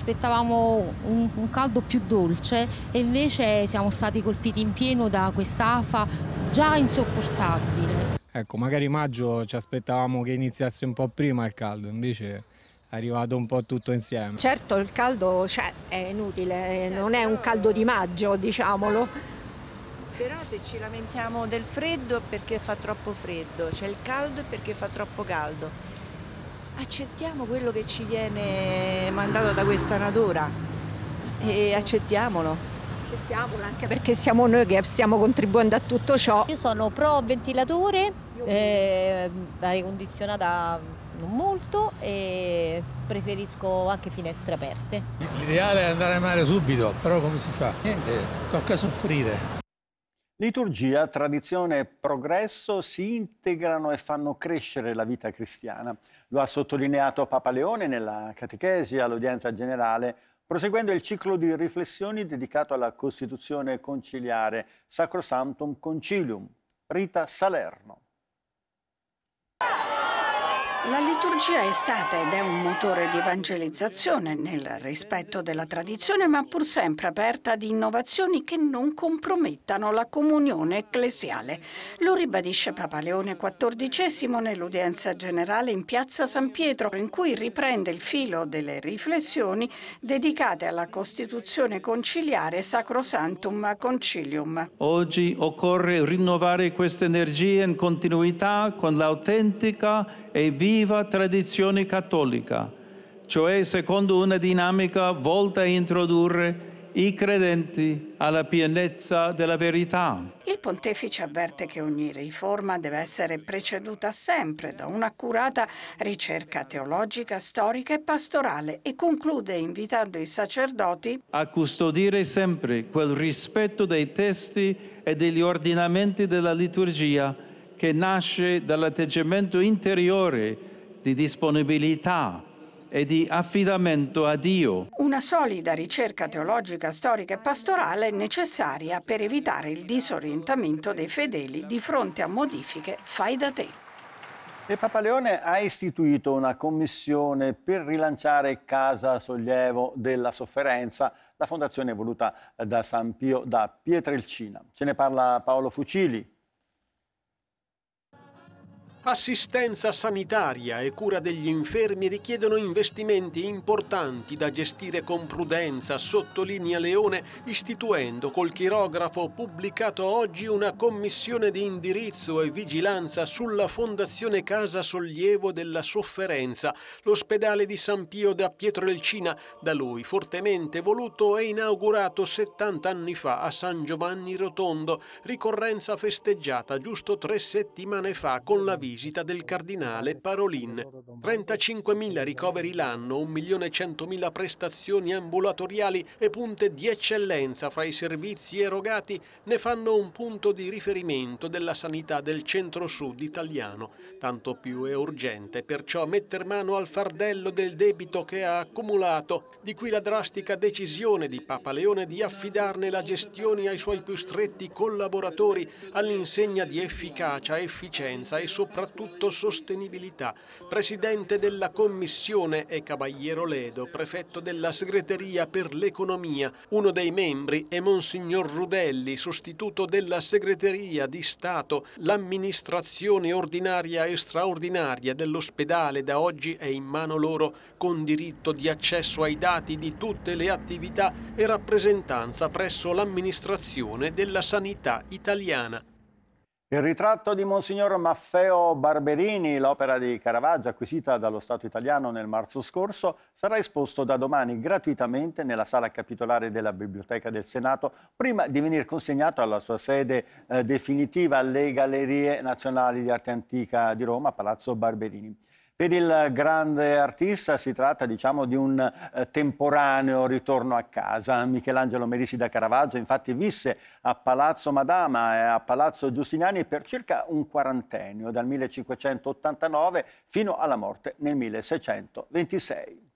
aspettavamo un caldo più dolce e invece siamo stati colpiti in pieno da quest'afa già insopportabile. Ecco, magari maggio ci aspettavamo che iniziasse un po' prima il caldo, invece è arrivato un po' tutto insieme. Certo, il caldo è inutile, non è un caldo di maggio, diciamolo. Però se ci lamentiamo del freddo è perché fa troppo freddo, c'è il caldo è perché fa troppo caldo. Accettiamo quello che ci viene mandato da questa natura e accettiamolo. Accettiamolo anche perché siamo noi che stiamo contribuendo a tutto ciò. Io sono pro ventilatore, aria condizionata non molto e preferisco anche finestre aperte. L'ideale è andare al mare subito, però come si fa? Niente, tocca soffrire. Liturgia, tradizione e progresso si integrano e fanno crescere la vita cristiana. Lo ha sottolineato Papa Leone nella catechesi all'udienza generale, proseguendo il ciclo di riflessioni dedicato alla Costituzione conciliare Sacrosanctum Concilium. Rita Salerno. La liturgia è stata ed è un motore di evangelizzazione nel rispetto della tradizione, ma pur sempre aperta ad innovazioni che non compromettano la comunione ecclesiale. Lo ribadisce Papa Leone XIV nell'udienza generale in Piazza San Pietro, in cui riprende il filo delle riflessioni dedicate alla Costituzione conciliare Sacrosanctum Concilium. Oggi occorre rinnovare queste energie in continuità con l'autentica e viva tradizione cattolica, cioè secondo una dinamica volta a introdurre i credenti alla pienezza della verità. Il pontefice avverte che ogni riforma deve essere preceduta sempre da un'accurata ricerca teologica, storica e pastorale e conclude invitando i sacerdoti a custodire sempre quel rispetto dei testi e degli ordinamenti della liturgia che nasce dall'atteggiamento interiore di disponibilità e di affidamento a Dio. Una solida ricerca teologica, storica e pastorale è necessaria per evitare il disorientamento dei fedeli di fronte a modifiche fai da te. E Papa Leone ha istituito una commissione per rilanciare Casa Sollievo della Sofferenza, la fondazione voluta da San Pio da Pietrelcina. Ce ne parla Paolo Fucili. Assistenza sanitaria e cura degli infermi richiedono investimenti importanti da gestire con prudenza, sottolinea Leone, istituendo col chirografo pubblicato oggi una commissione di indirizzo e vigilanza sulla Fondazione Casa Sollievo della Sofferenza, l'ospedale di San Pio da Pietrelcina, da lui fortemente voluto e inaugurato 70 anni fa a San Giovanni Rotondo, ricorrenza festeggiata giusto 3 settimane fa con la visita del cardinale Parolin. 35.000 ricoveri l'anno, 1.100.000 prestazioni ambulatoriali e punte di eccellenza fra i servizi erogati ne fanno un punto di riferimento della sanità del centro-sud italiano. Tanto più è urgente perciò metter mano al fardello del debito che ha accumulato, di qui la drastica decisione di Papa Leone di affidarne la gestione ai suoi più stretti collaboratori all'insegna di efficacia, efficienza e soprattutto sostenibilità. Presidente della Commissione è Caballero Ledo, prefetto della Segreteria per l'Economia. Uno dei membri è Monsignor Rudelli, sostituto della Segreteria di Stato. L'amministrazione ordinaria e straordinaria dell'ospedale da oggi è in mano loro, con diritto di accesso ai dati di tutte le attività e rappresentanza presso l'amministrazione della sanità italiana. Il ritratto di Monsignor Maffeo Barberini, l'opera di Caravaggio acquisita dallo Stato italiano nel marzo scorso, sarà esposto da domani gratuitamente nella sala capitolare della Biblioteca del Senato, prima di venire consegnato alla sua sede definitiva alle Gallerie Nazionali di Arte Antica di Roma, Palazzo Barberini. Per il grande artista si tratta, diciamo, di un temporaneo ritorno a casa. Michelangelo Merisi da Caravaggio infatti visse a Palazzo Madama e a Palazzo Giustiniani per circa un quarantennio, dal 1589 fino alla morte nel 1626.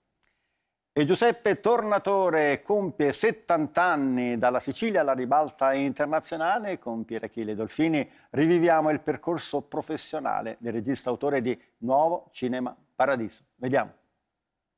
E Giuseppe Tornatore compie 70 anni dalla Sicilia alla ribalta internazionale. Con Pier Achille Dolfini riviviamo il percorso professionale del regista autore di Nuovo Cinema Paradiso. Vediamo.